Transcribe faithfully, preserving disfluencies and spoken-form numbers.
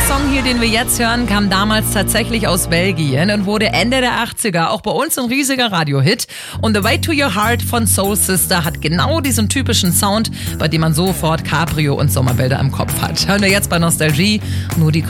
Song hier, den wir jetzt hören, kam damals tatsächlich aus Belgien und wurde Ende der achtziger auch bei uns ein riesiger Radiohit. Und The Way to Your Heart von Soul Sister hat genau diesen typischen Sound, bei dem man sofort Cabrio und Sommerbilder im Kopf hat. Hören wir jetzt bei Nostalgie nur die